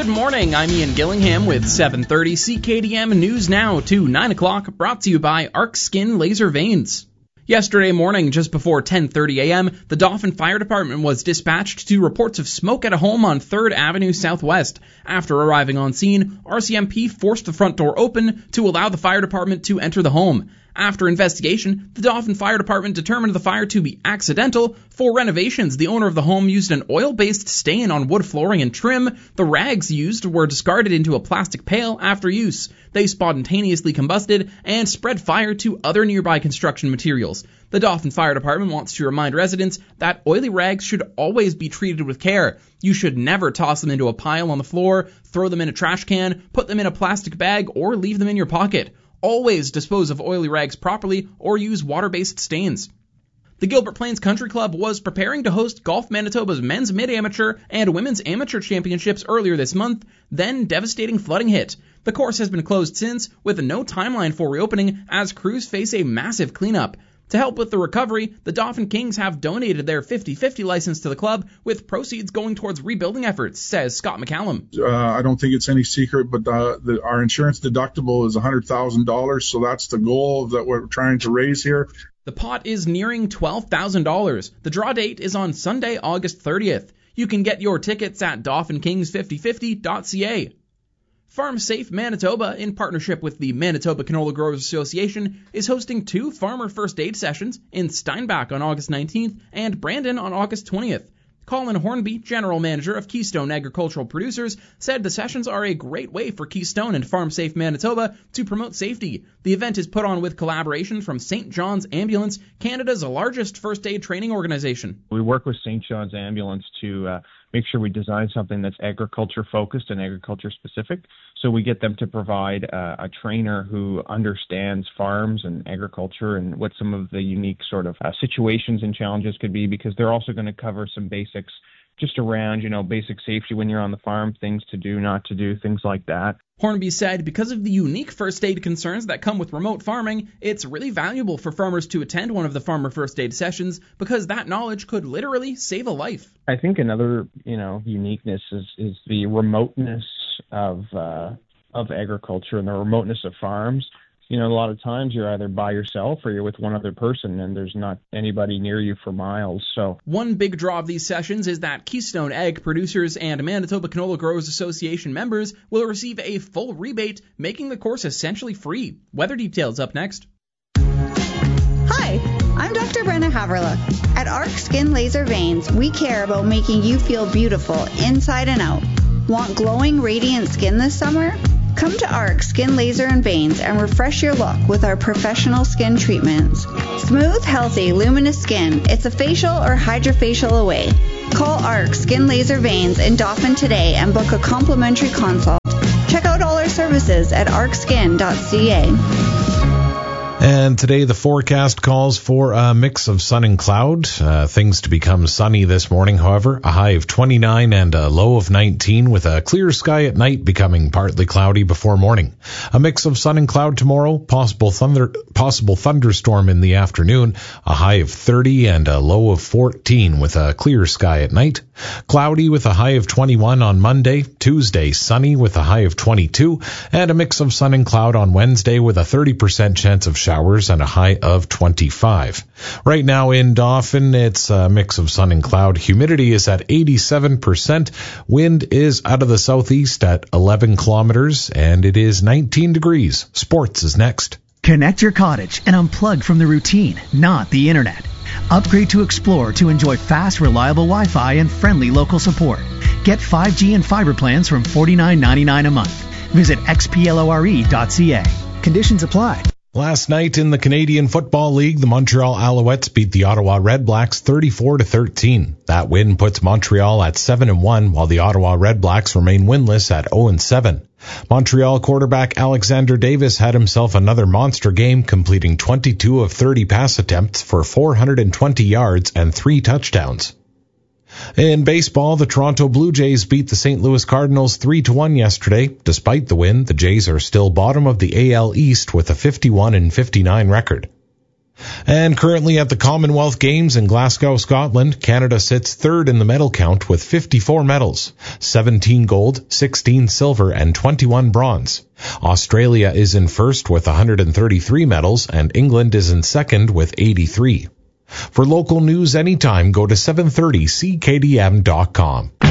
morning, I'm Ian Gillingham with 7:30 CKDM News Now to 9 o'clock, brought to you by Arc Skin Laser Veins. Yesterday morning, just before 10:30 a.m., the Dauphin Fire Department was dispatched to reports of smoke at a home on 3rd Avenue Southwest. After arriving on scene, RCMP forced the front door open to allow the fire department to enter the home. After investigation, the Dauphin Fire Department determined the fire to be accidental. For renovations, the owner of the home used an oil-based stain on wood flooring and trim. The rags used were discarded into a plastic pail after use. They spontaneously combusted and spread fire to other nearby construction materials. The Dauphin Fire Department wants to remind residents that oily rags should always be treated with care. You should never toss them into a pile on the floor, throw them in a trash can, put them in a plastic bag, or leave them in your pocket. Always dispose of oily rags properly or use water-based stains. The Gilbert Plains Country Club was preparing to host Golf Manitoba's men's mid-amateur and women's amateur championships earlier this month, then devastating flooding hit. The course has been closed since, with no timeline for reopening as crews face a massive cleanup. To help with the recovery, the Dauphin Kings have donated their 50-50 license to the club, with proceeds going towards rebuilding efforts, says Scott McCallum. I don't think it's any secret, but our insurance deductible is $100,000, so that's the goal that we're trying to raise here. The pot is nearing $12,000. The draw date is on Sunday, August 30th. You can get your tickets at DauphinKings5050.ca. Farm Safe Manitoba, in partnership with the Manitoba Canola Growers Association, is hosting 2 farmer first aid sessions in Steinbach on August 19th and Brandon on August 20th. Colin Hornby, General Manager of Keystone Agricultural Producers, said the sessions are a great way for Keystone and Farm Safe Manitoba to promote safety. The event is put on with collaboration from St. John's Ambulance, Canada's largest first aid training organization. We work with St. John's Ambulance to make sure we design something that's agriculture focused and agriculture specific. So we get them to provide a trainer who understands farms and agriculture and what some of the unique sort of situations and challenges could be, because they're also going to cover some basics just around, basic safety when you're on the farm, things to do, not to do, things like that. Hornby said because of the unique first aid concerns that come with remote farming, it's really valuable for farmers to attend one of the farmer first aid sessions because that knowledge could literally save a life. I think another, uniqueness is the remoteness of agriculture and the remoteness of farms. A lot of times you're either by yourself or you're with one other person and there's not anybody near you for miles. So one big draw of these sessions is that Keystone Ag Producers and Manitoba Canola Growers Association members will receive a full rebate, making the course essentially free. Weather details up next. Hi, I'm Dr. Brenna Haverla. At Arc Skin Laser Veins, we care about making you feel beautiful inside and out. Want glowing, radiant skin this summer? Come to Arc Skin Laser and Veins and refresh your look with our professional skin treatments. Smooth, healthy, luminous skin. It's a facial or hydrofacial away. Call Arc Skin Laser Veins in Dauphin today and book a complimentary consult. Check out all our services at arcskin.ca. And today the forecast calls for a mix of sun and cloud. Things to become sunny this morning, however. A high of 29 and a low of 19 with a clear sky at night becoming partly cloudy before morning. A mix of sun and cloud tomorrow. Possible thunderstorm in the afternoon. A high of 30 and a low of 14 with a clear sky at night. Cloudy with a high of 21 on Monday. Tuesday sunny with a high of 22. And a mix of sun and cloud on Wednesday with a 30% chance of showers and a high of 25. Right now in Dauphin, it's a mix of sun and cloud. Humidity is at 87%. Wind is out of the southeast at 11 kilometers, and it is 19 degrees. Sports is next. Connect your cottage and unplug from the routine, not the internet. Upgrade to Explore to enjoy fast, reliable Wi-Fi and friendly local support. Get 5G and fiber plans from $49.99 a month. Visit xplore.ca. Conditions apply. Last night in the Canadian Football League, the Montreal Alouettes beat the Ottawa Redblacks 34-13. That win puts Montreal at 7-1, while the Ottawa Redblacks remain winless at 0-7. Montreal quarterback Alexander Davis had himself another monster game, completing 22 of 30 pass attempts for 420 yards and 3 touchdowns. In baseball, the Toronto Blue Jays beat the St. Louis Cardinals 3-1 yesterday. Despite the win, the Jays are still bottom of the AL East with a 51-59 record. And currently at the Commonwealth Games in Glasgow, Scotland, Canada sits third in the medal count with 54 medals, 17 gold, 16 silver, and 21 bronze. Australia is in first with 133 medals, and England is in second with 83. For local news anytime, go to 730ckdm.com.